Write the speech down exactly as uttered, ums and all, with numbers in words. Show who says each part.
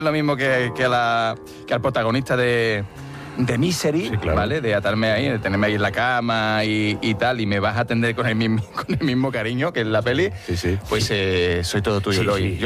Speaker 1: lo mismo que, que, a la, que al protagonista de, de Misery,
Speaker 2: Sí, claro.
Speaker 1: ¿vale? De atarme ahí, de tenerme ahí en la cama y, y tal, y me vas a atender con el mismo, con el mismo cariño que en la peli,
Speaker 2: Sí, sí.
Speaker 1: pues eh, soy todo tuyo,
Speaker 2: Sí,
Speaker 1: Eloy.
Speaker 2: sí.
Speaker 1: Yo